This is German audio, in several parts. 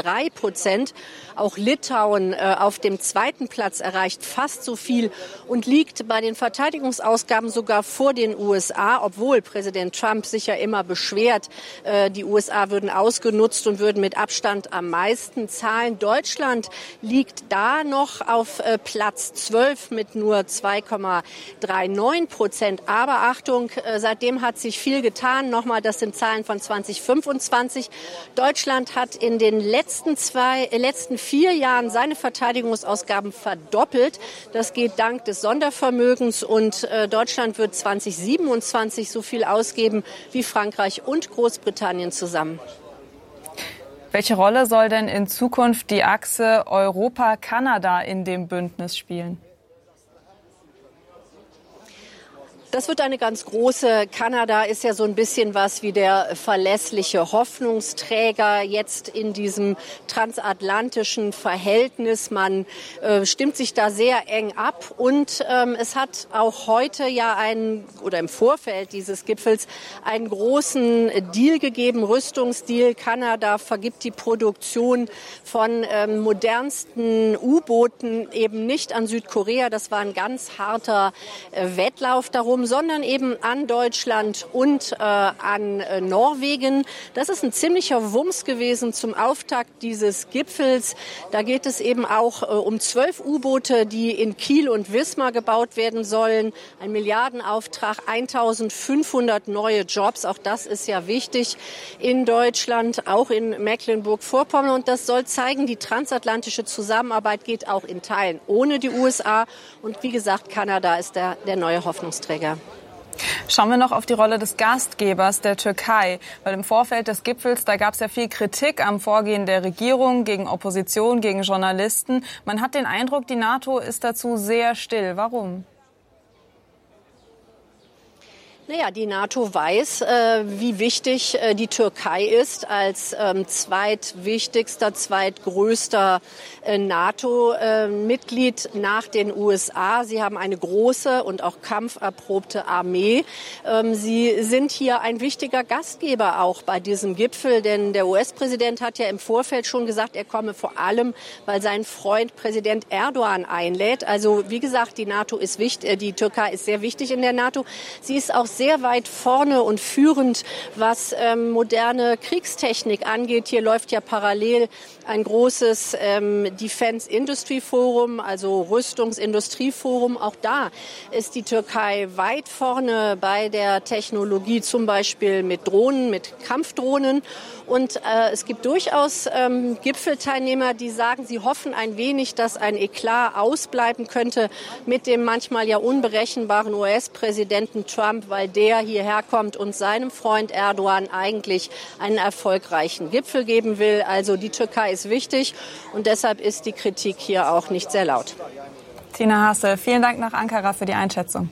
3%. Auch Litauen auf dem zweiten Platz erreicht fast so viel und liegt bei den Verteidigungsausgaben sogar vor den USA, obwohl Präsident Trump sich ja immer beschwert, die USA würden ausgenutzt und würden mit Abstand am meisten zahlen. Deutschland liegt da noch auf Platz 12 mit nur 2,39%. Aber Achtung, seitdem hat sich viel getan. Nochmal, das sind Zahlen von 2025. Deutschland hat in den letzten 4 Jahren seine Verteidigungsausgaben verdoppelt. Das geht dank des Sondervermögens und Deutschland wird 2027 so viel ausgeben wie Frankreich und Großbritannien zusammen. Welche Rolle soll denn in Zukunft die Achse Europa-Kanada in dem Bündnis spielen? Das wird eine ganz große. Kanada ist ja so ein bisschen was wie der verlässliche Hoffnungsträger jetzt in diesem transatlantischen Verhältnis. Man stimmt sich da sehr eng ab und es hat auch heute ja im Vorfeld dieses Gipfels einen großen Deal gegeben, Rüstungsdeal. Kanada vergibt die Produktion von modernsten U-Booten eben nicht an Südkorea. Das war ein ganz harter Wettlauf darum, sondern eben an Deutschland und an Norwegen. Das ist ein ziemlicher Wumms gewesen zum Auftakt dieses Gipfels. Da geht es eben auch um 12 U-Boote, die in Kiel und Wismar gebaut werden sollen. Ein Milliardenauftrag, 1.500 neue Jobs. Auch das ist ja wichtig in Deutschland, auch in Mecklenburg-Vorpommern. Und das soll zeigen, die transatlantische Zusammenarbeit geht auch in Teilen ohne die USA. Und wie gesagt, Kanada ist der neue Hoffnungsträger. Schauen wir noch auf die Rolle des Gastgebers, der Türkei. Weil im Vorfeld des Gipfels, da gab es ja viel Kritik am Vorgehen der Regierung gegen Opposition, gegen Journalisten. Man hat den Eindruck, die NATO ist dazu sehr still. Warum? Naja, die NATO weiß, wie wichtig die Türkei ist als zweitwichtigster, zweitgrößter NATO-Mitglied nach den USA. Sie haben eine große und auch kampferprobte Armee. Sie sind hier ein wichtiger Gastgeber auch bei diesem Gipfel, denn der US-Präsident hat ja im Vorfeld schon gesagt, er komme vor allem, weil sein Freund Präsident Erdogan einlädt. Also wie gesagt, die NATO ist wichtig, die Türkei ist sehr wichtig in der NATO. Sie ist auch sehr weit vorne und führend, was moderne Kriegstechnik angeht. Hier läuft ja parallel ein großes Defense Industry Forum, also Rüstungsindustrieforum. Auch da ist die Türkei weit vorne bei der Technologie, zum Beispiel mit Drohnen, mit Kampfdrohnen. Und es gibt durchaus Gipfelteilnehmer, die sagen, sie hoffen ein wenig, dass ein Eklat ausbleiben könnte mit dem manchmal ja unberechenbaren US-Präsidenten Trump, weil der hierher kommt und seinem Freund Erdogan eigentlich einen erfolgreichen Gipfel geben will. Also die Türkei ist wichtig und deshalb ist die Kritik hier auch nicht sehr laut. Tina Hassel, vielen Dank nach Ankara für die Einschätzung.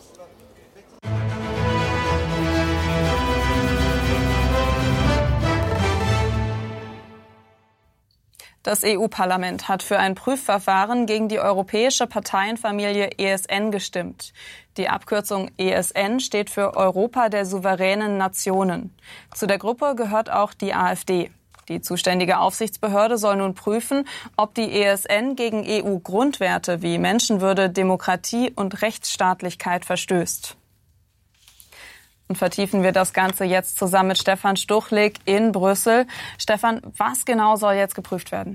Das EU-Parlament hat für ein Prüfverfahren gegen die europäische Parteienfamilie ESN gestimmt. Die Abkürzung ESN steht für Europa der souveränen Nationen. Zu der Gruppe gehört auch die AfD. Die zuständige Aufsichtsbehörde soll nun prüfen, ob die ESN gegen EU-Grundwerte wie Menschenwürde, Demokratie und Rechtsstaatlichkeit verstößt. Und vertiefen wir das Ganze jetzt zusammen mit Stefan Stuchlik in Brüssel. Stefan, was genau soll jetzt geprüft werden?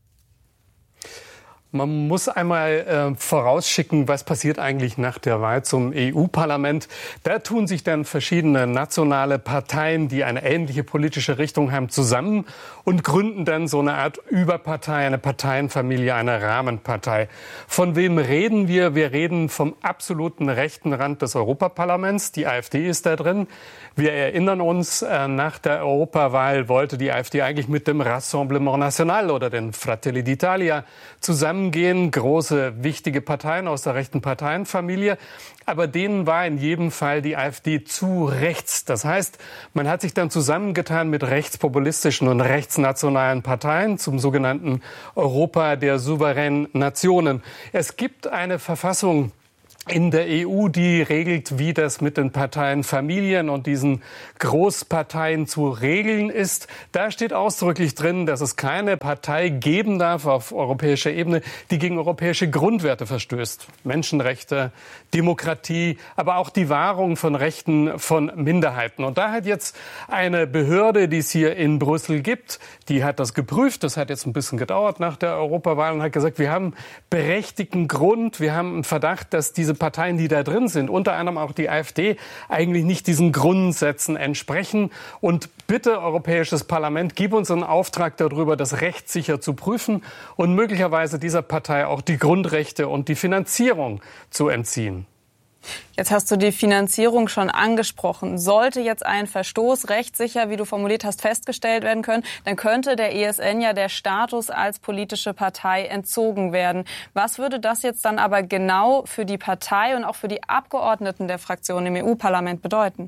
Man muss einmal vorausschicken, was passiert eigentlich nach der Wahl zum EU-Parlament. Da tun sich dann verschiedene nationale Parteien, die eine ähnliche politische Richtung haben, zusammen und gründen dann so eine Art Überpartei, eine Parteienfamilie, eine Rahmenpartei. Von wem reden wir? Wir reden vom absoluten rechten Rand des Europaparlaments. Die AfD ist da drin. Wir erinnern uns, nach der Europawahl wollte die AfD eigentlich mit dem Rassemblement National oder den Fratelli d'Italia zusammengehen. Große, wichtige Parteien aus der rechten Parteienfamilie. Aber denen war in jedem Fall die AfD zu rechts. Das heißt, man hat sich dann zusammengetan mit rechtspopulistischen und rechtsnationalen Parteien zum sogenannten Europa der souveränen Nationen. Es gibt eine Verfassung in der EU, die regelt, wie das mit den Parteienfamilien und diesen Großparteien zu regeln ist. Da steht ausdrücklich drin, dass es keine Partei geben darf auf europäischer Ebene, die gegen europäische Grundwerte verstößt. Menschenrechte, Demokratie, aber auch die Wahrung von Rechten von Minderheiten. Und da hat jetzt eine Behörde, die es hier in Brüssel gibt, die hat das geprüft. Das hat jetzt ein bisschen gedauert nach der Europawahl und hat gesagt, wir haben berechtigten Grund, wir haben einen Verdacht, dass diese Parteien, die da drin sind, unter anderem auch die AfD, eigentlich nicht diesen Grundsätzen entsprechen. Und bitte, Europäisches Parlament, gib uns einen Auftrag darüber, das rechtssicher zu prüfen und möglicherweise dieser Partei auch die Grundrechte und die Finanzierung zu entziehen. Jetzt hast du die Finanzierung schon angesprochen. Sollte jetzt ein Verstoß rechtssicher, wie du formuliert hast, festgestellt werden können, dann könnte der ESN ja der Status als politische Partei entzogen werden. Was würde das jetzt dann aber genau für die Partei und auch für die Abgeordneten der Fraktion im EU-Parlament bedeuten?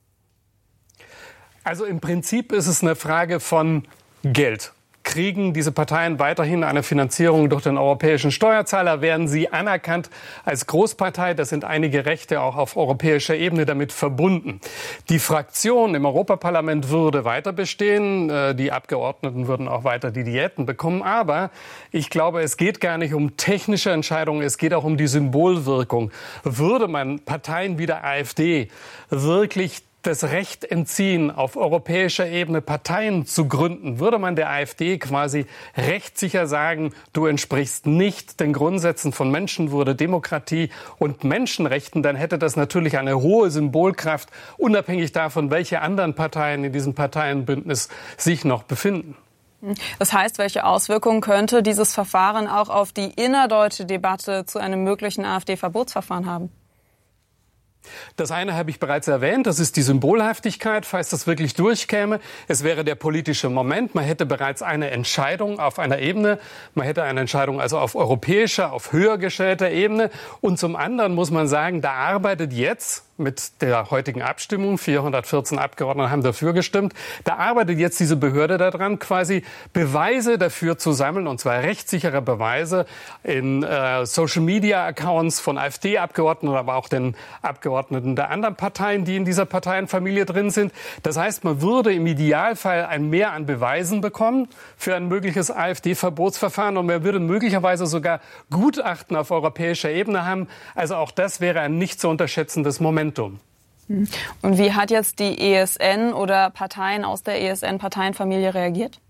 Also im Prinzip ist es eine Frage von Geld. Kriegen diese Parteien weiterhin eine Finanzierung durch den europäischen Steuerzahler? Werden sie anerkannt als Großpartei? Das sind einige Rechte auch auf europäischer Ebene damit verbunden. Die Fraktion im Europaparlament würde weiter bestehen. Die Abgeordneten würden auch weiter die Diäten bekommen. Aber ich glaube, es geht gar nicht um technische Entscheidungen. Es geht auch um die Symbolwirkung. Würde man Parteien wie der AfD wirklich das Recht entziehen, auf europäischer Ebene Parteien zu gründen, würde man der AfD quasi rechtssicher sagen, du entsprichst nicht den Grundsätzen von Menschenwürde, Demokratie und Menschenrechten, dann hätte das natürlich eine hohe Symbolkraft, unabhängig davon, welche anderen Parteien in diesem Parteienbündnis sich noch befinden. Das heißt, welche Auswirkungen könnte dieses Verfahren auch auf die innerdeutsche Debatte zu einem möglichen AfD-Verbotsverfahren haben? Das eine habe ich bereits erwähnt, das ist die Symbolhaftigkeit, falls das wirklich durchkäme. Es wäre der politische Moment, man hätte bereits eine Entscheidung auf einer Ebene, man hätte eine Entscheidung also auf europäischer, auf höher gestellter Ebene. Und zum anderen muss man sagen, da arbeitet jetzt mit der heutigen Abstimmung, 414 Abgeordnete haben dafür gestimmt, da arbeitet jetzt diese Behörde daran, quasi Beweise dafür zu sammeln, und zwar rechtssichere Beweise in Social-Media-Accounts von AfD-Abgeordneten, aber auch den Abgeordneten der anderen Parteien, die in dieser Parteienfamilie drin sind. Das heißt, man würde im Idealfall ein Mehr an Beweisen bekommen für ein mögliches AfD-Verbotsverfahren und man würde möglicherweise sogar Gutachten auf europäischer Ebene haben. Also auch das wäre ein nicht zu unterschätzendes Momentum. Und wie hat jetzt die ESN oder Parteien aus der ESN-Parteienfamilie reagiert?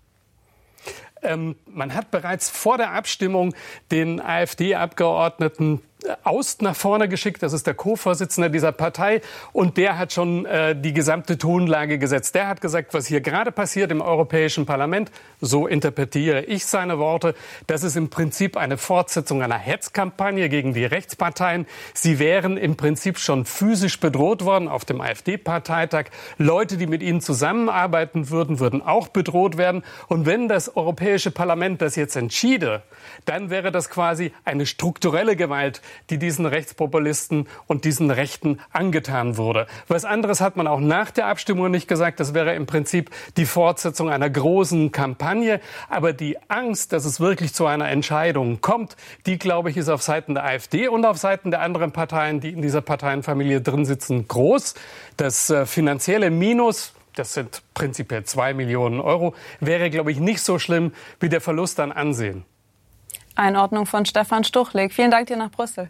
Man hat bereits vor der Abstimmung den AfD-Abgeordneten Aust nach vorne geschickt. Das ist der Co-Vorsitzende dieser Partei. Und der hat schon die gesamte Tonlage gesetzt. Der hat gesagt, was hier gerade passiert im Europäischen Parlament, so interpretiere ich seine Worte, das ist im Prinzip eine Fortsetzung einer Hetzkampagne gegen die Rechtsparteien. Sie wären im Prinzip schon physisch bedroht worden auf dem AfD-Parteitag. Leute, die mit ihnen zusammenarbeiten würden, würden auch bedroht werden. Und wenn das Europäische Parlament das jetzt entschiede, dann wäre das quasi eine strukturelle Gewalt, die diesen Rechtspopulisten und diesen Rechten angetan wurde. Was anderes hat man auch nach der Abstimmung nicht gesagt. Das wäre im Prinzip die Fortsetzung einer großen Kampagne. Aber die Angst, dass es wirklich zu einer Entscheidung kommt, die, glaube ich, ist auf Seiten der AfD und auf Seiten der anderen Parteien, die in dieser Parteienfamilie drin sitzen, groß. Das finanzielle Minus, das sind prinzipiell 2 Millionen Euro, wäre, glaube ich, nicht so schlimm wie der Verlust an Ansehen. Einordnung von Stefan Stuchlik. Vielen Dank dir nach Brüssel.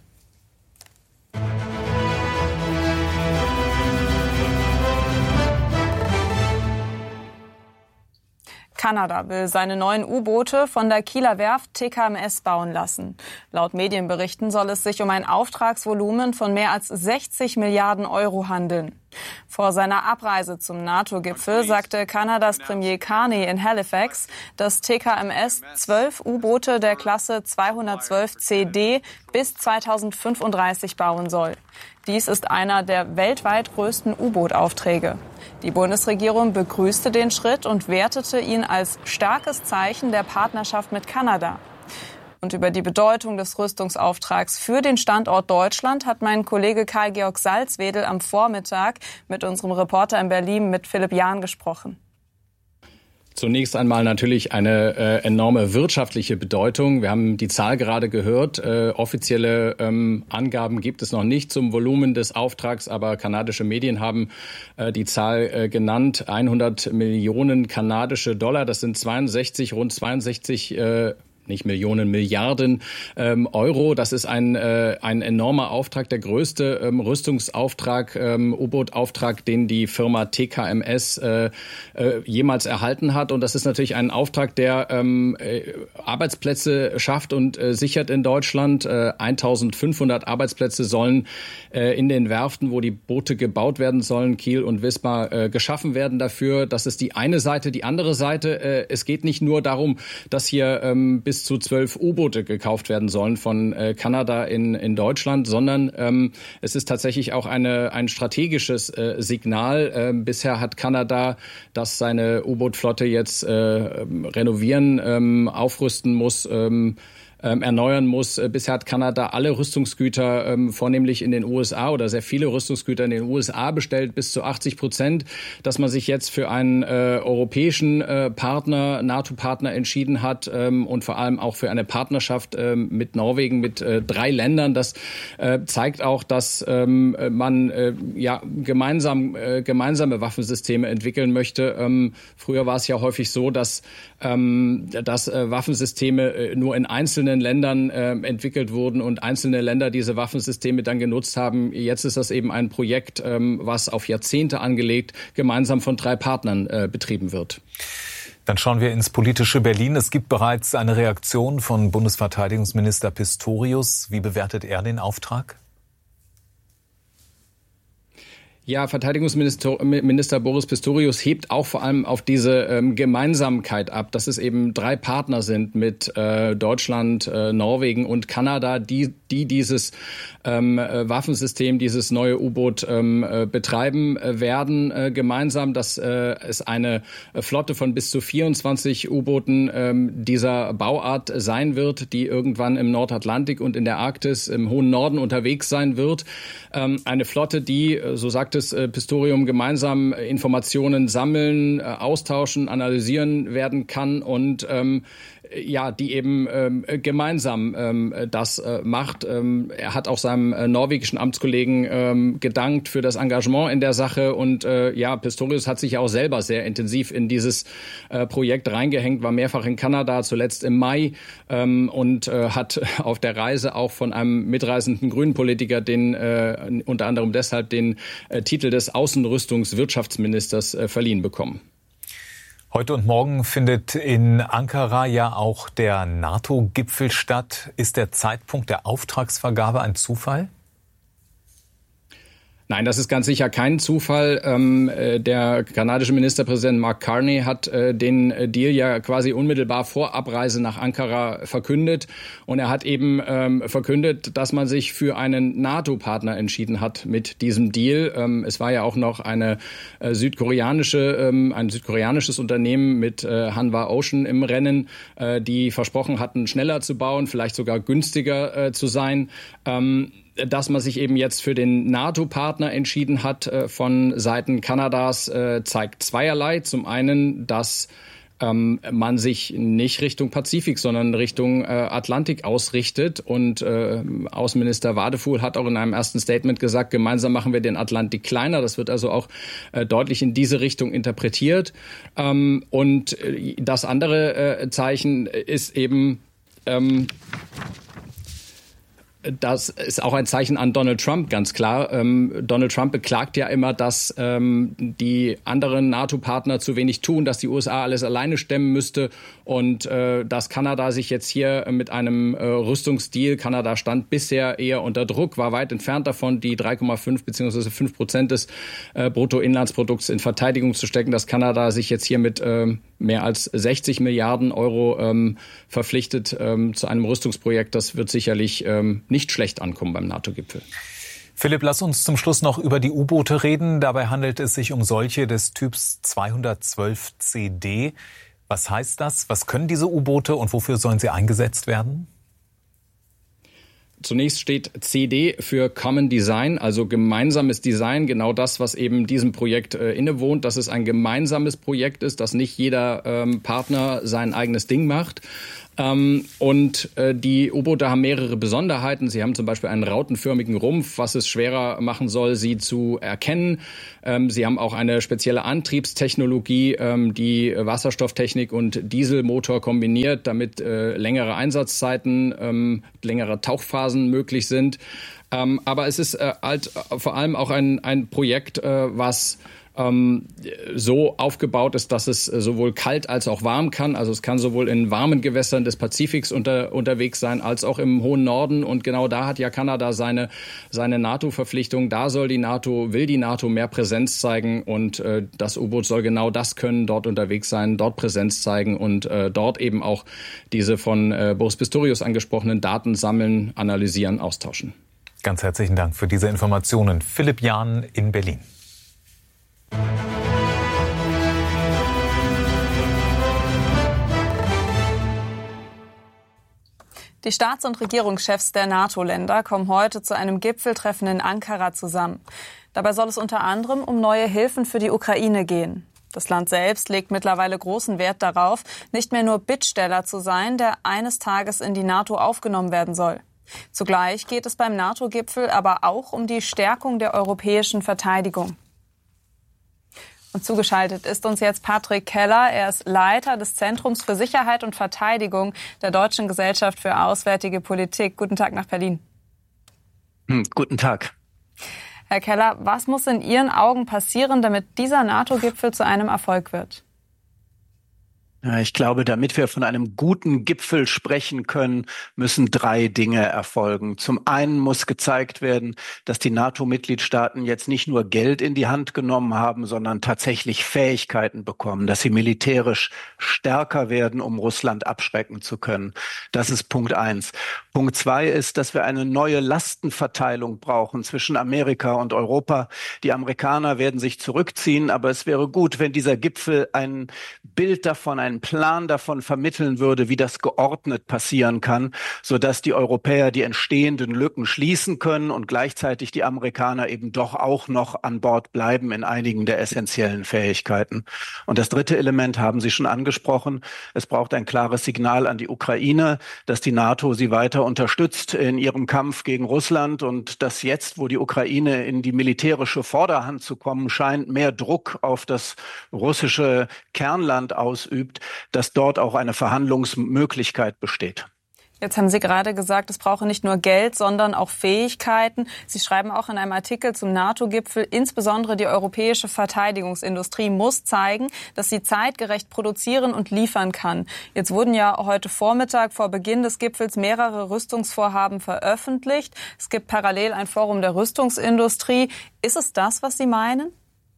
Kanada will seine neuen U-Boote von der Kieler Werft TKMS bauen lassen. Laut Medienberichten soll es sich um ein Auftragsvolumen von mehr als 60 Milliarden Euro handeln. Vor seiner Abreise zum NATO-Gipfel sagte Kanadas Premier Carney in Halifax, dass TKMS 12 U-Boote der Klasse 212 CD bis 2035 bauen soll. Dies ist einer der weltweit größten U-Boot-Aufträge. Die Bundesregierung begrüßte den Schritt und wertete ihn als starkes Zeichen der Partnerschaft mit Kanada. Und über die Bedeutung des Rüstungsauftrags für den Standort Deutschland hat mein Kollege Karl-Georg Salzwedel am Vormittag mit unserem Reporter in Berlin, mit Philipp Jahn, gesprochen. Zunächst einmal natürlich eine enorme wirtschaftliche Bedeutung. Wir haben die Zahl gerade gehört. Offizielle Angaben gibt es noch nicht zum Volumen des Auftrags, aber kanadische Medien haben die Zahl genannt. 100 Millionen kanadische Dollar. Das sind rund 62 nicht Millionen, Milliarden Euro. Das ist ein enormer Auftrag, der größte Rüstungsauftrag, U-Boot-Auftrag, den die Firma TKMS jemals erhalten hat. Und das ist natürlich ein Auftrag, der Arbeitsplätze schafft und sichert in Deutschland. 1500 Arbeitsplätze sollen in den Werften, wo die Boote gebaut werden sollen, Kiel und Wismar, geschaffen werden dafür. Das ist die eine Seite. Die andere Seite, es geht nicht nur darum, dass hier bis zu 12 U-Boote gekauft werden sollen von Kanada in Deutschland, sondern es ist tatsächlich auch ein strategisches Signal. Bisher hat Kanada, das seine U-Boot-Flotte jetzt renovieren, aufrüsten muss, erneuern muss. Bisher hat Kanada alle Rüstungsgüter vornehmlich in den USA oder sehr viele Rüstungsgüter in den USA bestellt, bis zu 80%, dass man sich jetzt für einen europäischen Partner, NATO-Partner entschieden hat und vor allem auch für eine Partnerschaft mit Norwegen, mit 3 Ländern. Das zeigt auch, dass man gemeinsame Waffensysteme entwickeln möchte. Früher war es ja häufig so, dass Waffensysteme nur in einzelnen Ländern entwickelt wurden und einzelne Länder diese Waffensysteme dann genutzt haben. Jetzt ist das eben ein Projekt, was auf Jahrzehnte angelegt gemeinsam von 3 Partnern betrieben wird. Dann schauen wir ins politische Berlin. Es gibt bereits eine Reaktion von Bundesverteidigungsminister Pistorius. Wie bewertet er den Auftrag? Ja, Verteidigungsminister Boris Pistorius hebt auch vor allem auf diese Gemeinsamkeit ab, dass es eben 3 Partner sind mit Deutschland, Norwegen und Kanada, die dieses Waffensystem, dieses neue U-Boot betreiben werden gemeinsam, dass es eine Flotte von bis zu 24 U-Booten dieser Bauart sein wird, die irgendwann im Nordatlantik und in der Arktis im hohen Norden unterwegs sein wird. Eine Flotte, die, so sagt es Pistorius, gemeinsam Informationen sammeln, austauschen, analysieren werden kann und die eben gemeinsam das macht. Er hat auch seinem norwegischen Amtskollegen gedankt für das Engagement in der Sache und Pistorius hat sich auch selber sehr intensiv in dieses Projekt reingehängt, war mehrfach in Kanada, zuletzt im Mai und hat auf der Reise auch von einem mitreisenden grünen Politiker unter anderem deshalb den Titel des Außenrüstungswirtschaftsministers verliehen bekommen. Heute und morgen findet in Ankara ja auch der NATO-Gipfel statt. Ist der Zeitpunkt der Auftragsvergabe ein Zufall? Nein, das ist ganz sicher kein Zufall. Der kanadische Ministerpräsident Mark Carney hat den Deal ja quasi unmittelbar vor Abreise nach Ankara verkündet. Und er hat eben verkündet, dass man sich für einen NATO-Partner entschieden hat mit diesem Deal. Es war ja auch noch ein südkoreanisches Unternehmen mit Hanwha Ocean im Rennen, die versprochen hatten, schneller zu bauen, vielleicht sogar günstiger zu sein. Dass man sich eben jetzt für den NATO-Partner entschieden hat von Seiten Kanadas, zeigt zweierlei. Zum einen, dass man sich nicht Richtung Pazifik, sondern Richtung Atlantik ausrichtet. Und Außenminister Wadefuhl hat auch in einem ersten Statement gesagt, gemeinsam machen wir den Atlantik kleiner. Das wird also auch deutlich in diese Richtung interpretiert. Und das andere Zeichen ist eben das ist auch ein Zeichen an Donald Trump, ganz klar. Donald Trump beklagt ja immer, dass die anderen NATO-Partner zu wenig tun, dass die USA alles alleine stemmen müsste und dass Kanada sich jetzt hier mit einem Rüstungsdeal, Kanada stand bisher eher unter Druck, war weit entfernt davon, die 3,5 bzw. 5% des Bruttoinlandsprodukts in Verteidigung zu stecken, dass Kanada sich jetzt hier mit mehr als 60 Milliarden Euro verpflichtet zu einem Rüstungsprojekt. Das wird sicherlich nicht schlecht ankommen beim NATO-Gipfel. Philipp, lass uns zum Schluss noch über die U-Boote reden. Dabei handelt es sich um solche des Typs 212 CD. Was heißt das? Was können diese U-Boote und wofür sollen sie eingesetzt werden? Zunächst steht CD für Common Design, also gemeinsames Design, genau das, was eben diesem Projekt innewohnt, dass es ein gemeinsames Projekt ist, dass nicht jeder Partner sein eigenes Ding macht. Und die U-Boote haben mehrere Besonderheiten. Sie haben zum Beispiel einen rautenförmigen Rumpf, was es schwerer machen soll, sie zu erkennen. Sie haben auch eine spezielle Antriebstechnologie, die Wasserstofftechnik und Dieselmotor kombiniert, damit längere Einsatzzeiten, längere Tauchphasen möglich sind. Aber es ist halt vor allem auch ein Projekt, was so aufgebaut ist, dass es sowohl kalt als auch warm kann. Also es kann sowohl in warmen Gewässern des Pazifiks unterwegs sein, als auch im hohen Norden. Und genau da hat ja Kanada seine NATO-Verpflichtung. Da will die NATO mehr Präsenz zeigen. Und das U-Boot soll genau das können, dort unterwegs sein, dort Präsenz zeigen und dort eben auch diese von Boris Pistorius angesprochenen Daten sammeln, analysieren, austauschen. Ganz herzlichen Dank für diese Informationen. Philipp Jahn in Berlin. Die Staats- und Regierungschefs der NATO-Länder kommen heute zu einem Gipfeltreffen in Ankara zusammen. Dabei soll es unter anderem um neue Hilfen für die Ukraine gehen. Das Land selbst legt mittlerweile großen Wert darauf, nicht mehr nur Bittsteller zu sein, der eines Tages in die NATO aufgenommen werden soll. Zugleich geht es beim NATO-Gipfel aber auch um die Stärkung der europäischen Verteidigung. Und zugeschaltet ist uns jetzt Patrick Keller. Er ist Leiter des Zentrums für Sicherheit und Verteidigung der Deutschen Gesellschaft für Auswärtige Politik. Guten Tag nach Berlin. Guten Tag. Herr Keller, was muss in Ihren Augen passieren, damit dieser NATO-Gipfel zu einem Erfolg wird? Ich glaube, damit wir von einem guten Gipfel sprechen können, müssen 3 Dinge erfolgen. Zum einen muss gezeigt werden, dass die NATO-Mitgliedstaaten jetzt nicht nur Geld in die Hand genommen haben, sondern tatsächlich Fähigkeiten bekommen, dass sie militärisch stärker werden, um Russland abschrecken zu können. Das ist Punkt 1. Punkt 2 ist, dass wir eine neue Lastenverteilung brauchen zwischen Amerika und Europa. Die Amerikaner werden sich zurückziehen, aber es wäre gut, wenn dieser Gipfel ein Bild davon, einen Plan davon vermitteln würde, wie das geordnet passieren kann, sodass die Europäer die entstehenden Lücken schließen können und gleichzeitig die Amerikaner eben doch auch noch an Bord bleiben in einigen der essentiellen Fähigkeiten. Und das 3. Element haben Sie schon angesprochen. Es braucht ein klares Signal an die Ukraine, dass die NATO sie weiter unterstützt in ihrem Kampf gegen Russland und dass jetzt, wo die Ukraine in die militärische Vorderhand zu kommen scheint, mehr Druck auf das russische Kernland ausübt, dass dort auch eine Verhandlungsmöglichkeit besteht. Jetzt haben Sie gerade gesagt, es brauche nicht nur Geld, sondern auch Fähigkeiten. Sie schreiben auch in einem Artikel zum NATO-Gipfel, insbesondere die europäische Verteidigungsindustrie muss zeigen, dass sie zeitgerecht produzieren und liefern kann. Jetzt wurden ja heute Vormittag vor Beginn des Gipfels mehrere Rüstungsvorhaben veröffentlicht. Es gibt parallel ein Forum der Rüstungsindustrie. Ist es das, was Sie meinen?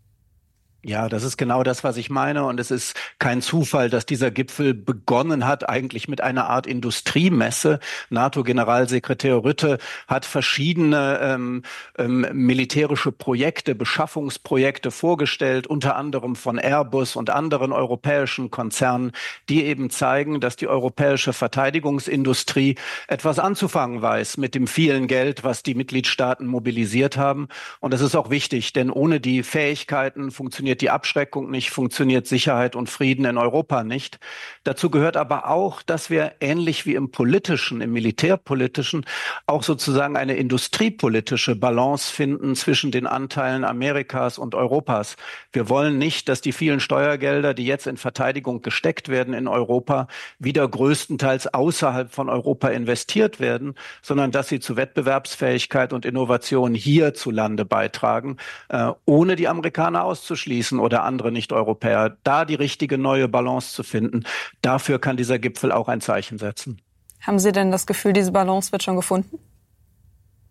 Ja, das ist genau das, was ich meine. Und es ist kein Zufall, dass dieser Gipfel begonnen hat, eigentlich mit einer Art Industriemesse. NATO-Generalsekretär Rutte hat verschiedene militärische Projekte, Beschaffungsprojekte vorgestellt, unter anderem von Airbus und anderen europäischen Konzernen, die eben zeigen, dass die europäische Verteidigungsindustrie etwas anzufangen weiß mit dem vielen Geld, was die Mitgliedstaaten mobilisiert haben. Und das ist auch wichtig, denn ohne die Fähigkeiten funktioniert die Abschreckung nicht, funktioniert Sicherheit und Frieden in Europa nicht. Dazu gehört aber auch, dass wir ähnlich wie im politischen, im militärpolitischen, auch sozusagen eine industriepolitische Balance finden zwischen den Anteilen Amerikas und Europas. Wir wollen nicht, dass die vielen Steuergelder, die jetzt in Verteidigung gesteckt werden in Europa, wieder größtenteils außerhalb von Europa investiert werden, sondern dass sie zu Wettbewerbsfähigkeit und Innovation hierzulande beitragen, ohne die Amerikaner auszuschließen oder andere Nicht-Europäer. Da die richtige neue Balance zu finden, dafür kann dieser Gipfel auch ein Zeichen setzen. Haben Sie denn das Gefühl, diese Balance wird schon gefunden?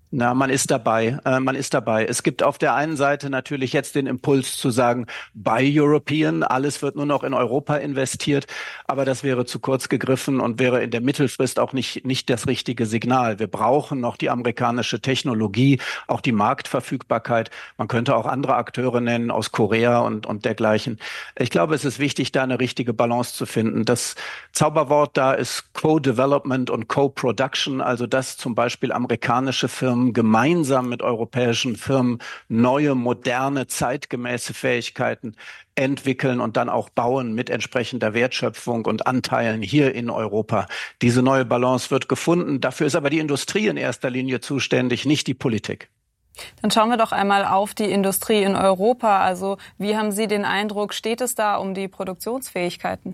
Na, man ist dabei. Es gibt auf der einen Seite natürlich jetzt den Impuls zu sagen, Buy European, alles wird nur noch in Europa investiert. Aber das wäre zu kurz gegriffen und wäre in der Mittelfrist auch nicht das richtige Signal. Wir brauchen noch die amerikanische Technologie, auch die Marktverfügbarkeit. Man könnte auch andere Akteure nennen aus Korea und dergleichen. Ich glaube, es ist wichtig, da eine richtige Balance zu finden. Das Zauberwort da ist Co-Development und Co-Production, also dass zum Beispiel amerikanische Firmen gemeinsam mit europäischen Firmen neue, moderne, zeitgemäße Fähigkeiten entwickeln und dann auch bauen mit entsprechender Wertschöpfung und Anteilen hier in Europa. Diese neue Balance wird gefunden. Dafür ist aber die Industrie in erster Linie zuständig, nicht die Politik. Dann schauen wir doch einmal auf die Industrie in Europa. Also wie haben Sie den Eindruck, steht es da um die Produktionsfähigkeiten?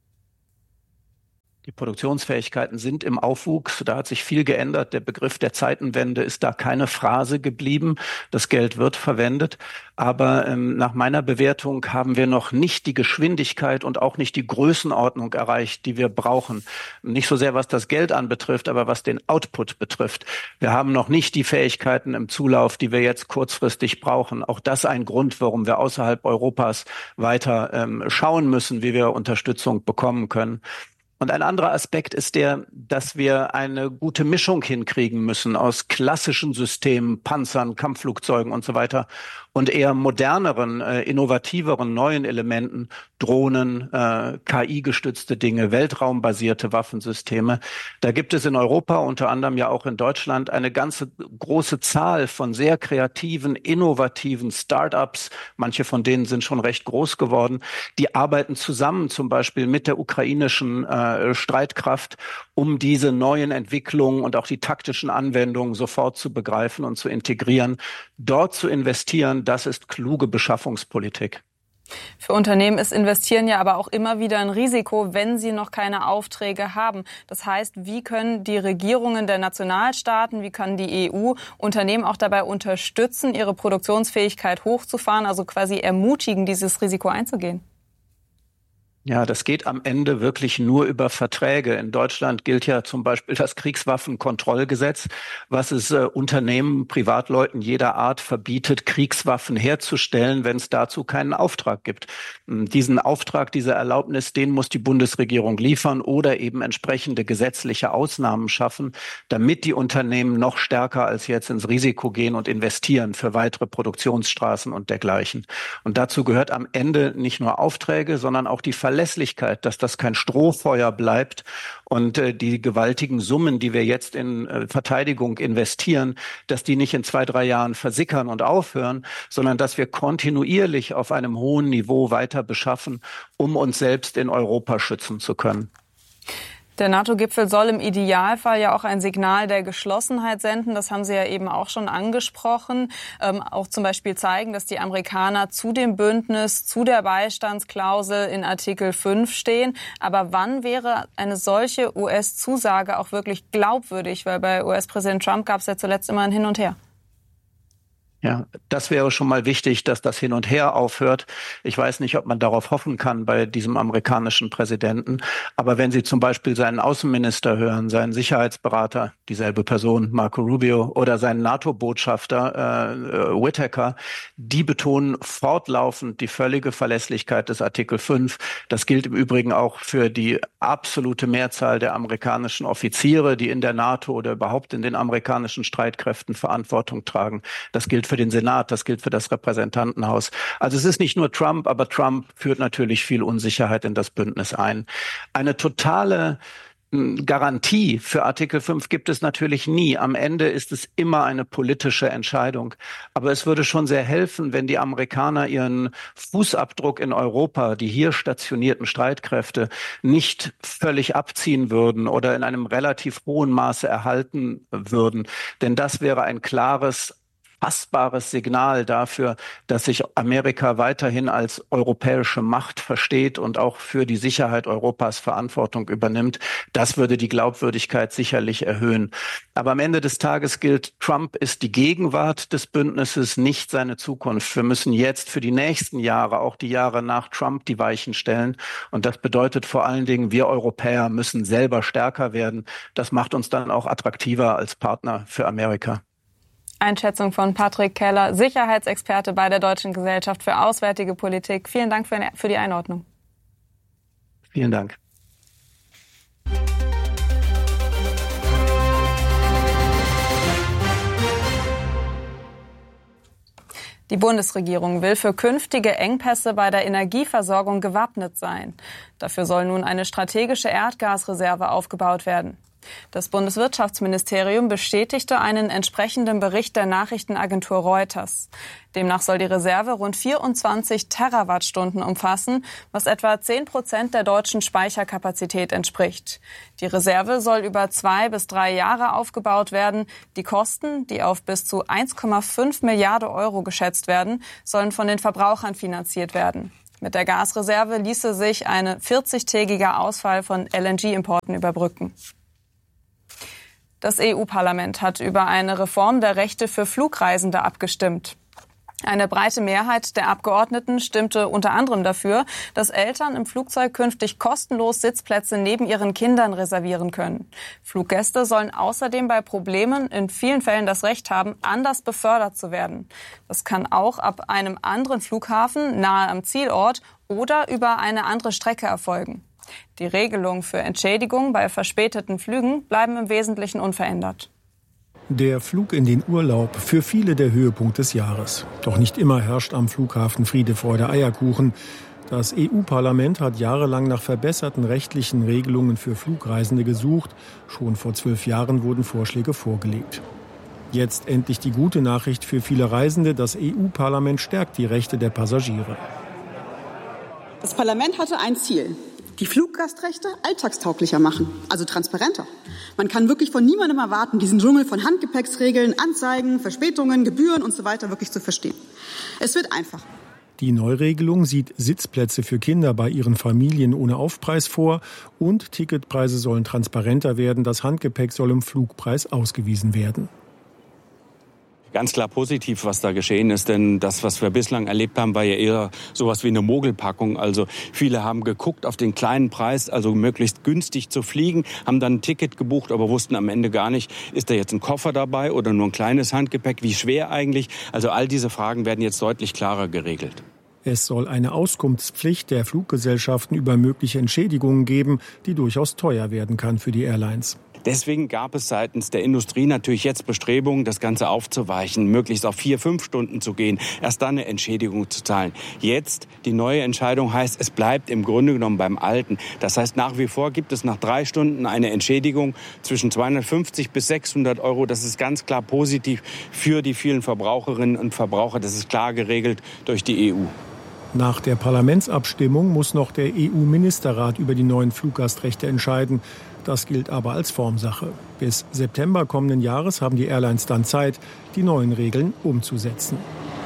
Die Produktionsfähigkeiten sind im Aufwuchs. Da hat sich viel geändert. Der Begriff der Zeitenwende ist da keine Phrase geblieben. Das Geld wird verwendet. Aber nach meiner Bewertung haben wir noch nicht die Geschwindigkeit und auch nicht die Größenordnung erreicht, die wir brauchen. Nicht so sehr, was das Geld anbetrifft, aber was den Output betrifft. Wir haben noch nicht die Fähigkeiten im Zulauf, die wir jetzt kurzfristig brauchen. Auch das ein Grund, warum wir außerhalb Europas weiter schauen müssen, wie wir Unterstützung bekommen können. Und ein anderer Aspekt ist der, dass wir eine gute Mischung hinkriegen müssen aus klassischen Systemen, Panzern, Kampfflugzeugen und so weiter und eher moderneren, innovativeren, neuen Elementen, Drohnen, KI-gestützte Dinge, weltraumbasierte Waffensysteme. Da gibt es in Europa, unter anderem ja auch in Deutschland, eine ganze große Zahl von sehr kreativen, innovativen Start-ups. Manche von denen sind schon recht groß geworden. Die arbeiten zusammen zum Beispiel mit der ukrainischen Streitkraft, um diese neuen Entwicklungen und auch die taktischen Anwendungen sofort zu begreifen und zu integrieren. Dort zu investieren, das ist kluge Beschaffungspolitik. Für Unternehmen ist Investieren ja aber auch immer wieder ein Risiko, wenn sie noch keine Aufträge haben. Das heißt, wie können die Regierungen der Nationalstaaten, wie kann die EU Unternehmen auch dabei unterstützen, ihre Produktionsfähigkeit hochzufahren, also quasi ermutigen, dieses Risiko einzugehen? Ja, das geht am Ende wirklich nur über Verträge. In Deutschland gilt ja zum Beispiel das Kriegswaffenkontrollgesetz, was es Unternehmen, Privatleuten jeder Art verbietet, Kriegswaffen herzustellen, wenn es dazu keinen Auftrag gibt. Diesen Auftrag, diese Erlaubnis, den muss die Bundesregierung liefern oder eben entsprechende gesetzliche Ausnahmen schaffen, damit die Unternehmen noch stärker als jetzt ins Risiko gehen und investieren für weitere Produktionsstraßen und dergleichen. Und dazu gehört am Ende nicht nur Aufträge, sondern auch die Verlässlichkeit, dass das kein Strohfeuer bleibt und die gewaltigen Summen, die wir jetzt in Verteidigung investieren, dass die nicht in 2-3 Jahren versickern und aufhören, sondern dass wir kontinuierlich auf einem hohen Niveau weiter beschaffen, um uns selbst in Europa schützen zu können. Der NATO-Gipfel soll im Idealfall ja auch ein Signal der Geschlossenheit senden. Das haben Sie ja eben auch schon angesprochen. Auch zum Beispiel zeigen, dass die Amerikaner zu dem Bündnis, zu der Beistandsklausel in Artikel 5 stehen. Aber wann wäre eine solche US-Zusage auch wirklich glaubwürdig? Weil bei US-Präsident Trump gab es ja zuletzt immer ein Hin und Her. Ja, das wäre schon mal wichtig, dass das Hin und Her aufhört. Ich weiß nicht, ob man darauf hoffen kann bei diesem amerikanischen Präsidenten. Aber wenn Sie zum Beispiel seinen Außenminister hören, seinen Sicherheitsberater, dieselbe Person, Marco Rubio, oder seinen NATO-Botschafter Whitaker, die betonen fortlaufend die völlige Verlässlichkeit des Artikel 5. Das gilt im Übrigen auch für die absolute Mehrzahl der amerikanischen Offiziere, die in der NATO oder überhaupt in den amerikanischen Streitkräften Verantwortung tragen. Das gilt für den Senat, das gilt für das Repräsentantenhaus. Also es ist nicht nur Trump, aber Trump führt natürlich viel Unsicherheit in das Bündnis ein. Eine totale Garantie für Artikel 5 gibt es natürlich nie. Am Ende ist es immer eine politische Entscheidung. Aber es würde schon sehr helfen, wenn die Amerikaner ihren Fußabdruck in Europa, die hier stationierten Streitkräfte, nicht völlig abziehen würden oder in einem relativ hohen Maße erhalten würden. Denn das wäre ein klares, fassbares Signal dafür, dass sich Amerika weiterhin als europäische Macht versteht und auch für die Sicherheit Europas Verantwortung übernimmt. Das würde die Glaubwürdigkeit sicherlich erhöhen. Aber am Ende des Tages gilt, Trump ist die Gegenwart des Bündnisses, nicht seine Zukunft. Wir müssen jetzt für die nächsten Jahre, auch die Jahre nach Trump, die Weichen stellen. Und das bedeutet vor allen Dingen, wir Europäer müssen selber stärker werden. Das macht uns dann auch attraktiver als Partner für Amerika. Einschätzung von Patrick Keller, Sicherheitsexperte bei der Deutschen Gesellschaft für Auswärtige Politik. Vielen Dank für die Einordnung. Vielen Dank. Die Bundesregierung will für künftige Engpässe bei der Energieversorgung gewappnet sein. Dafür soll nun eine strategische Erdgasreserve aufgebaut werden. Das Bundeswirtschaftsministerium bestätigte einen entsprechenden Bericht der Nachrichtenagentur Reuters. Demnach soll die Reserve rund 24 Terawattstunden umfassen, was etwa 10% der deutschen Speicherkapazität entspricht. Die Reserve soll über 2 bis 3 Jahre aufgebaut werden. Die Kosten, die auf bis zu 1,5 Milliarden Euro geschätzt werden, sollen von den Verbrauchern finanziert werden. Mit der Gasreserve ließe sich ein 40-tägiger Ausfall von LNG-Importen überbrücken. Das EU-Parlament hat über eine Reform der Rechte für Flugreisende abgestimmt. Eine breite Mehrheit der Abgeordneten stimmte unter anderem dafür, dass Eltern im Flugzeug künftig kostenlos Sitzplätze neben ihren Kindern reservieren können. Fluggäste sollen außerdem bei Problemen in vielen Fällen das Recht haben, anders befördert zu werden. Das kann auch ab einem anderen Flughafen nahe am Zielort oder über eine andere Strecke erfolgen. Die Regelungen für Entschädigung bei verspäteten Flügen bleiben im Wesentlichen unverändert. Der Flug in den Urlaub, für viele der Höhepunkt des Jahres. Doch nicht immer herrscht am Flughafen Friede, Freude, Eierkuchen. Das EU-Parlament hat jahrelang nach verbesserten rechtlichen Regelungen für Flugreisende gesucht. Schon vor 12 Jahren wurden Vorschläge vorgelegt. Jetzt endlich die gute Nachricht für viele Reisende. Das EU-Parlament stärkt die Rechte der Passagiere. Das Parlament hatte ein Ziel: die Fluggastrechte alltagstauglicher machen, also transparenter. Man kann wirklich von niemandem erwarten, diesen Dschungel von Handgepäcksregeln, Anzeigen, Verspätungen, Gebühren und so weiter wirklich zu verstehen. Es wird einfach. Die Neuregelung sieht Sitzplätze für Kinder bei ihren Familien ohne Aufpreis vor und Ticketpreise sollen transparenter werden. Das Handgepäck soll im Flugpreis ausgewiesen werden. Ganz klar positiv, was da geschehen ist, denn das, was wir bislang erlebt haben, war ja eher sowas wie eine Mogelpackung. Also viele haben geguckt auf den kleinen Preis, also möglichst günstig zu fliegen, haben dann ein Ticket gebucht, aber wussten am Ende gar nicht, ist da jetzt ein Koffer dabei oder nur ein kleines Handgepäck, wie schwer eigentlich? Also all diese Fragen werden jetzt deutlich klarer geregelt. Es soll eine Auskunftspflicht der Fluggesellschaften über mögliche Entschädigungen geben, die durchaus teuer werden kann für die Airlines. Deswegen gab es seitens der Industrie natürlich jetzt Bestrebungen, das Ganze aufzuweichen, möglichst auf 4-5 Stunden zu gehen, erst dann eine Entschädigung zu zahlen. Jetzt, die neue Entscheidung heißt, es bleibt im Grunde genommen beim Alten. Das heißt, nach wie vor gibt es nach 3 Stunden eine Entschädigung zwischen 250 bis 600 Euro. Das ist ganz klar positiv für die vielen Verbraucherinnen und Verbraucher. Das ist klar geregelt durch die EU. Nach der Parlamentsabstimmung muss noch der EU-Ministerrat über die neuen Fluggastrechte entscheiden. Das gilt aber als Formsache. Bis September kommenden Jahres haben die Airlines dann Zeit, die neuen Regeln umzusetzen.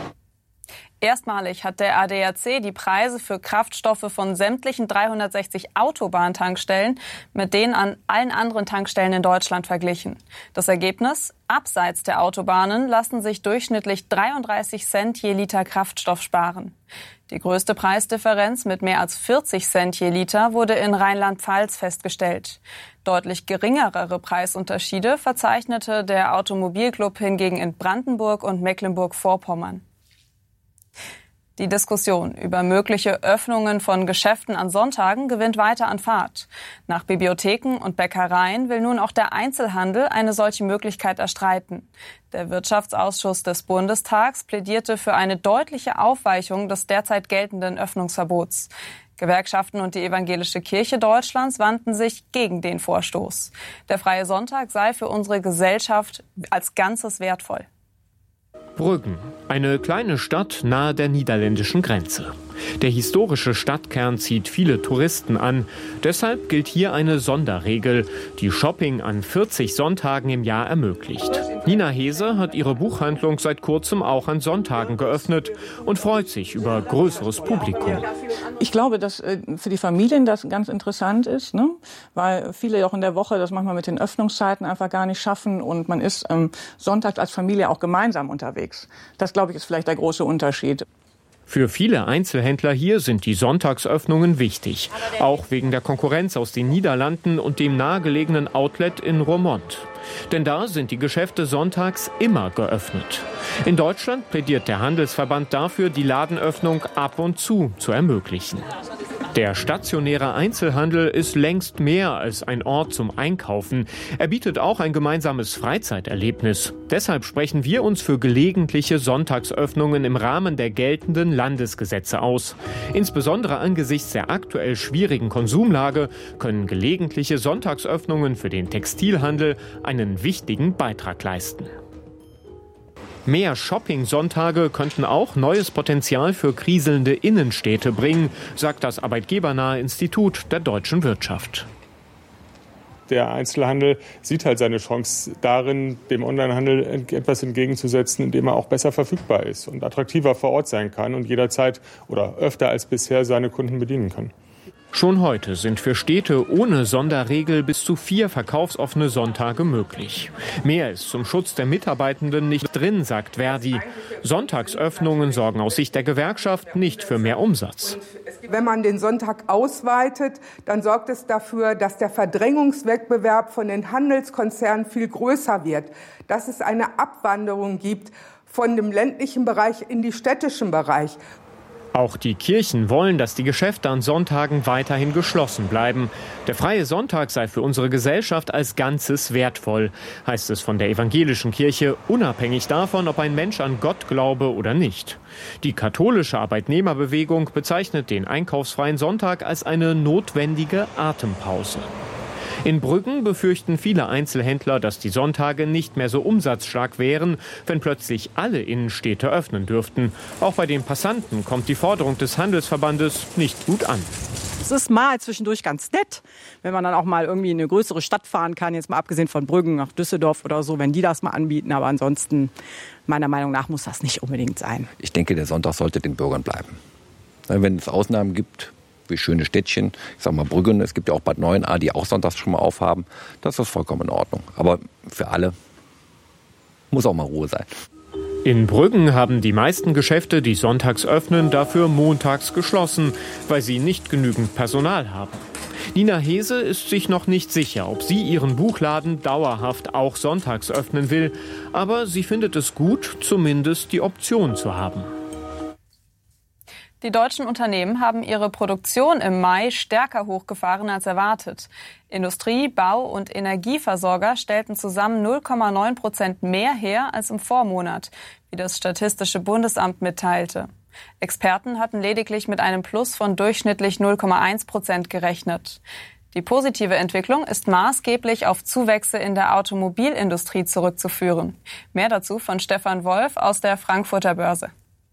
Erstmalig hat der ADAC die Preise für Kraftstoffe von sämtlichen 360 Autobahntankstellen mit denen an allen anderen Tankstellen in Deutschland verglichen. Das Ergebnis? Abseits der Autobahnen lassen sich durchschnittlich 33 Cent je Liter Kraftstoff sparen. Die größte Preisdifferenz mit mehr als 40 Cent je Liter wurde in Rheinland-Pfalz festgestellt. Deutlich geringere Preisunterschiede verzeichnete der Automobilclub hingegen in Brandenburg und Mecklenburg-Vorpommern. Die Diskussion über mögliche Öffnungen von Geschäften an Sonntagen gewinnt weiter an Fahrt. Nach Bibliotheken und Bäckereien will nun auch der Einzelhandel eine solche Möglichkeit erstreiten. Der Wirtschaftsausschuss des Bundestags plädierte für eine deutliche Aufweichung des derzeit geltenden Öffnungsverbots. Gewerkschaften und die Evangelische Kirche Deutschlands wandten sich gegen den Vorstoß. Der freie Sonntag sei für unsere Gesellschaft als Ganzes wertvoll. Brüggen, eine kleine Stadt nahe der niederländischen Grenze. Der historische Stadtkern zieht viele Touristen an. Deshalb gilt hier eine Sonderregel, die Shopping an 40 Sonntagen im Jahr ermöglicht. Nina Hese hat ihre Buchhandlung seit kurzem auch an Sonntagen geöffnet und freut sich über größeres Publikum. Ich glaube, dass für die Familien das ganz interessant ist, ne? Weil viele auch in der Woche das manchmal mit den Öffnungszeiten einfach gar nicht schaffen und man ist sonntags als Familie auch gemeinsam unterwegs. Das, glaube ich, ist vielleicht der große Unterschied. Für viele Einzelhändler hier sind die Sonntagsöffnungen wichtig. Auch wegen der Konkurrenz aus den Niederlanden und dem nahegelegenen Outlet in Roermond. Denn da sind die Geschäfte sonntags immer geöffnet. In Deutschland plädiert der Handelsverband dafür, die Ladenöffnung ab und zu ermöglichen. Der stationäre Einzelhandel ist längst mehr als ein Ort zum Einkaufen. Er bietet auch ein gemeinsames Freizeiterlebnis. Deshalb sprechen wir uns für gelegentliche Sonntagsöffnungen im Rahmen der geltenden Landesgesetze aus. Insbesondere angesichts der aktuell schwierigen Konsumlage können gelegentliche Sonntagsöffnungen für den Textilhandel einen wichtigen Beitrag leisten. Mehr Shopping-Sonntage könnten auch neues Potenzial für kriselnde Innenstädte bringen, sagt das arbeitgebernahe Institut der deutschen Wirtschaft. Der Einzelhandel sieht halt seine Chance darin, dem Onlinehandel etwas entgegenzusetzen, indem er auch besser verfügbar ist und attraktiver vor Ort sein kann und jederzeit oder öfter als bisher seine Kunden bedienen kann. Schon heute sind für Städte ohne Sonderregel bis zu 4 verkaufsoffene Sonntage möglich. Mehr ist zum Schutz der Mitarbeitenden nicht drin, sagt Verdi. Sonntagsöffnungen sorgen aus Sicht der Gewerkschaft nicht für mehr Umsatz. Wenn man den Sonntag ausweitet, dann sorgt es dafür, dass der Verdrängungswettbewerb von den Handelskonzernen viel größer wird, dass es eine Abwanderung gibt von dem ländlichen Bereich in den städtischen Bereich. Auch die Kirchen wollen, dass die Geschäfte an Sonntagen weiterhin geschlossen bleiben. Der freie Sonntag sei für unsere Gesellschaft als Ganzes wertvoll, heißt es von der evangelischen Kirche, unabhängig davon, ob ein Mensch an Gott glaube oder nicht. Die katholische Arbeitnehmerbewegung bezeichnet den einkaufsfreien Sonntag als eine notwendige Atempause. In Brüggen befürchten viele Einzelhändler, dass die Sonntage nicht mehr so umsatzstark wären, wenn plötzlich alle Innenstädte öffnen dürften. Auch bei den Passanten kommt die Forderung des Handelsverbandes nicht gut an. Es ist mal zwischendurch ganz nett, wenn man dann auch mal irgendwie in eine größere Stadt fahren kann, jetzt mal abgesehen von Brüggen nach Düsseldorf oder so, wenn die das mal anbieten. Aber ansonsten, meiner Meinung nach, muss das nicht unbedingt sein. Ich denke, der Sonntag sollte den Bürgern bleiben. Wenn es Ausnahmen gibt, wie schöne Städtchen, ich sag mal Brüggen, es gibt ja auch Bad Neuenahr, die auch sonntags schon mal aufhaben, das ist vollkommen in Ordnung. Aber für alle muss auch mal Ruhe sein. In Brüggen haben die meisten Geschäfte, die sonntags öffnen, dafür montags geschlossen, weil sie nicht genügend Personal haben. Nina Hese ist sich noch nicht sicher, ob sie ihren Buchladen dauerhaft auch sonntags öffnen will, aber sie findet es gut, zumindest die Option zu haben. Die deutschen Unternehmen haben ihre Produktion im Mai stärker hochgefahren als erwartet. Industrie-, Bau- und Energieversorger stellten zusammen 0,9% mehr her als im Vormonat, wie das Statistische Bundesamt mitteilte. Experten hatten lediglich mit einem Plus von durchschnittlich 0,1% gerechnet. Die positive Entwicklung ist maßgeblich auf Zuwächse in der Automobilindustrie zurückzuführen. Mehr dazu von Stefan Wolf aus der Frankfurter Börse.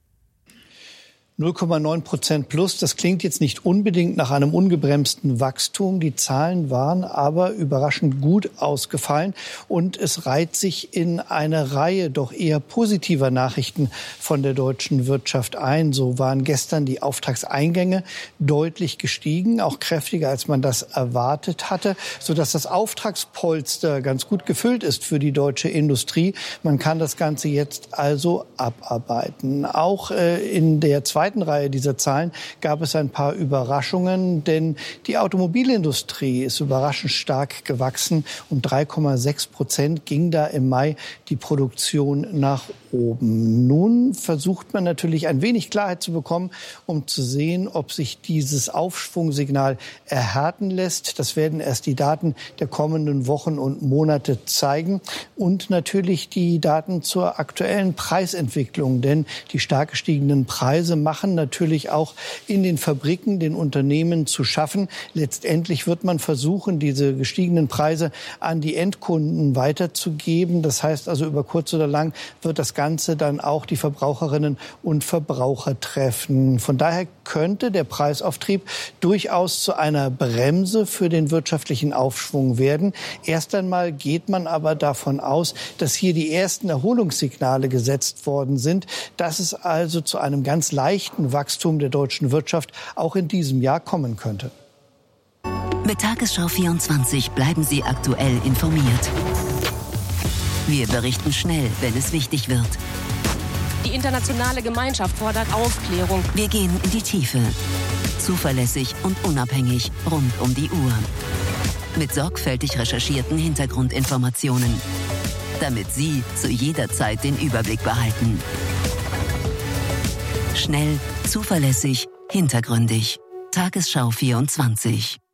0,9% plus, das klingt jetzt nicht unbedingt nach einem ungebremsten Wachstum. Die Zahlen waren aber überraschend gut ausgefallen und es reiht sich in eine Reihe doch eher positiver Nachrichten von der deutschen Wirtschaft ein. So waren gestern die Auftragseingänge deutlich gestiegen, auch kräftiger als man das erwartet hatte, sodass das Auftragspolster ganz gut gefüllt ist für die deutsche Industrie. Man kann das Ganze jetzt also abarbeiten. Auch in der zweiten Reihe dieser Zahlen gab es ein paar Überraschungen, denn die Automobilindustrie ist überraschend stark gewachsen. Um 3,6% ging da im Mai die Produktion nach oben. Nun versucht man natürlich ein wenig Klarheit zu bekommen, um zu sehen, ob sich dieses Aufschwungsignal erhärten lässt. Das werden erst die Daten der kommenden Wochen und Monate zeigen und natürlich die Daten zur aktuellen Preisentwicklung, denn die stark gestiegenen Preise machen natürlich auch in den Fabriken, den Unternehmen zu schaffen. Letztendlich wird man versuchen, diese gestiegenen Preise an die Endkunden weiterzugeben. Das heißt also, über kurz oder lang wird das Ganze dann auch die Verbraucherinnen und Verbraucher treffen. Von daher könnte der Preisauftrieb durchaus zu einer Bremse für den wirtschaftlichen Aufschwung werden. Erst einmal geht man aber davon aus, dass hier die ersten Erholungssignale gesetzt worden sind, dass es also zu einem ganz leichten Wachstum der deutschen Wirtschaft auch in diesem Jahr kommen könnte. Mit Tagesschau 24 bleiben Sie aktuell informiert. Wir berichten schnell, wenn es wichtig wird. Die internationale Gemeinschaft fordert Aufklärung. Wir gehen in die Tiefe. Zuverlässig und unabhängig rund um die Uhr. Mit sorgfältig recherchierten Hintergrundinformationen. Damit Sie zu jeder Zeit den Überblick behalten. Schnell, zuverlässig, hintergründig. Tagesschau 24.